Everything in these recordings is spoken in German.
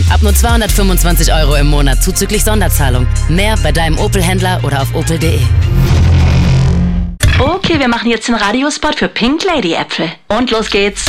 Ab nur 225 € im Monat zuzüglich Sonderzahlung. Mehr bei deinem Opel-Händler oder auf opel.de. Okay, wir machen jetzt den Radiospot für Pink Lady Äpfel. Und los geht's.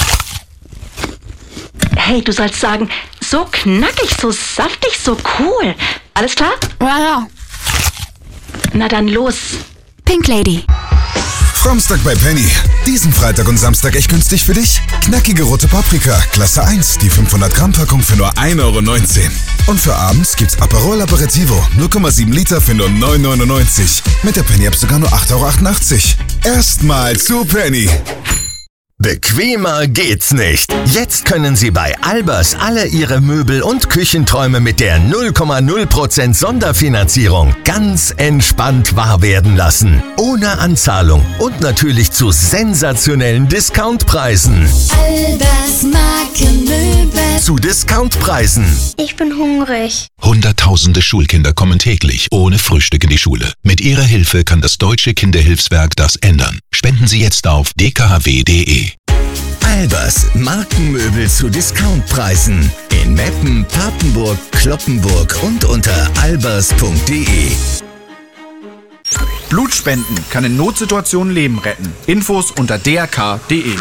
Hey, du sollst sagen, so knackig, so saftig, so cool. Alles klar? Ja. Na dann los. Pink Lady. Framstag bei Penny. Diesen Freitag und Samstag echt günstig für dich. Knackige rote Paprika, Klasse 1, die 500 Gramm Packung für nur 1,19 €. Und für abends gibt's Aperol Aperitivo, 0,7 Liter für nur 9,99 €. Mit der Penny-App sogar nur 8,88 €. Erstmal zu Penny. Bequemer geht's nicht. Jetzt können Sie bei Albers alle Ihre Möbel und Küchenträume mit der 0,0% Sonderfinanzierung ganz entspannt wahr werden lassen. Ohne Anzahlung und natürlich zu sensationellen Discountpreisen. Albers Markenmöbel. Zu Discountpreisen. Ich bin hungrig. Hunderttausende Schulkinder kommen täglich ohne Frühstück in die Schule. Mit Ihrer Hilfe kann das Deutsche Kinderhilfswerk das ändern. Spenden Sie jetzt auf dkhw.de. Albers Markenmöbel zu Discountpreisen. In Meppen, Papenburg, Cloppenburg und unter albers.de. Blutspenden kann in Notsituationen Leben retten. Infos unter drk.de.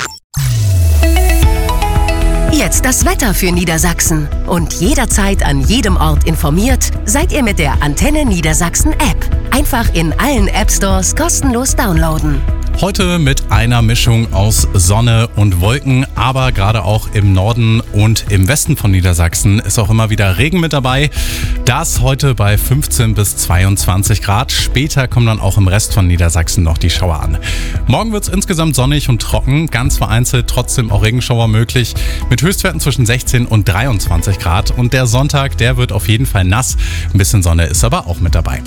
Jetzt das Wetter für Niedersachsen. Und jederzeit an jedem Ort informiert, seid ihr mit der Antenne Niedersachsen App. Einfach in allen App-Stores kostenlos downloaden. Heute mit einer Mischung aus Sonne und Wolken, aber gerade auch im Norden und im Westen von Niedersachsen ist auch immer wieder Regen mit dabei. Das heute bei 15 bis 22 Grad. Später kommen dann auch im Rest von Niedersachsen noch die Schauer an. Morgen wird es insgesamt sonnig und trocken, ganz vereinzelt trotzdem auch Regenschauer möglich, mit Höchstwerten zwischen 16 und 23 Grad. Und der Sonntag, der wird auf jeden Fall nass. Ein bisschen Sonne ist aber auch mit dabei.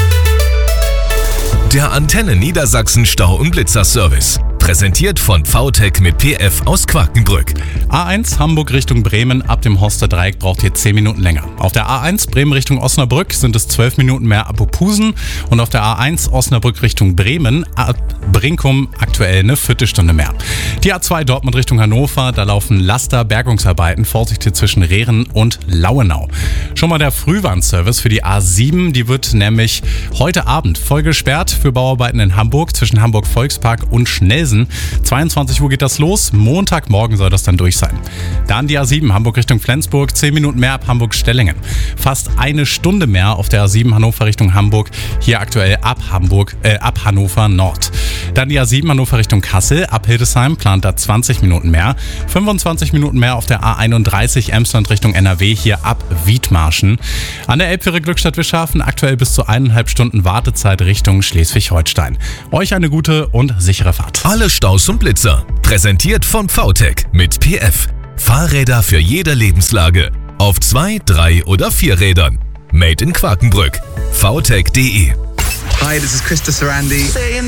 Der Antenne Niedersachsen Stau- und Blitzer-Service. Präsentiert von VTech mit PF aus Quakenbrück. A1 Hamburg Richtung Bremen ab dem Horster Dreieck braucht ihr 10 Minuten länger. Auf der A1 Bremen Richtung Osnabrück sind es 12 Minuten mehr ab Opusen und auf der A1 Osnabrück Richtung Bremen ab Brinkum aktuell eine Viertelstunde mehr. Die A2 Dortmund Richtung Hannover, da laufen Laster-Bergungsarbeiten, Vorsicht zwischen Rehren und Lauenau. Schon mal der Frühwarnservice für die A7, die wird nämlich heute Abend voll gesperrt für Bauarbeiten in Hamburg zwischen Hamburg Volkspark und Schnelsen. 22 Uhr geht das los, Montagmorgen soll das dann durch sein. Dann die A7 Hamburg Richtung Flensburg, 10 Minuten mehr ab Hamburg-Stellingen. Fast eine Stunde mehr auf der A7 Hannover Richtung Hamburg, hier aktuell ab Hannover Nord. Dann die A7 Hannover Richtung Kassel, ab Hildesheim plant da 20 Minuten mehr. 25 Minuten mehr auf der A31 Emsland Richtung NRW, hier ab Wiedmarschen. An der Elbfähre Glückstadt-Wischhafen aktuell bis zu 1,5 Stunden Wartezeit Richtung Schleswig-Holstein. Euch eine gute und sichere Fahrt. Alle Staus und Blitzer. Präsentiert von VTech mit PF. Fahrräder für jede Lebenslage. Auf 2, 3 oder 4 Rädern. Made in Quakenbrück. VTech.de. Hi, this is Krista Sarandi.